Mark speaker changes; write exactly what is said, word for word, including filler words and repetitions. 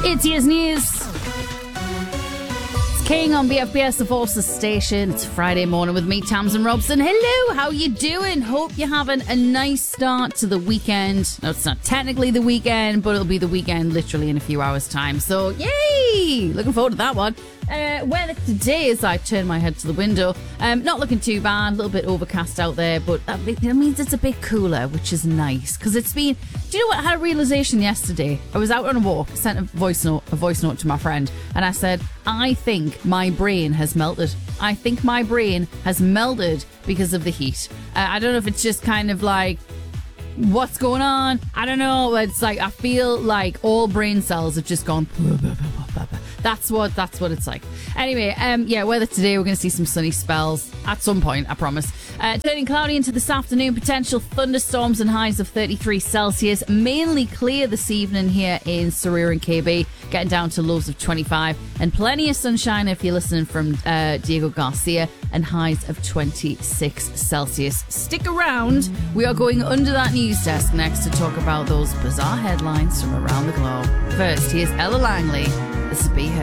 Speaker 1: It's Yes News. It's King on B F B S, the Forces station. It's Friday morning with me, Tamsin Robson. Hello, how you doing? Hope you're having a nice start to the weekend. No, it's not technically the weekend, but it'll be the weekend literally in a few hours' time. So, yay! Looking forward to that one. Uh, weather today, as I turn my head to the window, um, not looking too bad, a little bit overcast out there, but that, that means it's a bit cooler, which is nice, because it's been, do you know what, I had a realisation yesterday. I was out on a walk, sent a voice note, a voice note to my friend, and I said, I think my brain has melted. I think my brain has melted because of the heat. Uh, I don't know if it's just kind of like, what's going on? I don't know. It's like, I feel like all brain cells have just gone. That's what that's what it's like. Anyway, um, yeah, weather today, we're going to see some sunny spells at some point, I promise. Uh, turning cloudy into this afternoon, potential thunderstorms and highs of thirty-three Celsius. Mainly clear this evening here in Surrey and K B, getting down to lows of twenty-five. And plenty of sunshine if you're listening from uh, Diego Garcia, and highs of twenty-six Celsius. Stick around. We are going under that news desk next to talk about those bizarre headlines from around the globe. First, here's Ella Langley. This is Be Her.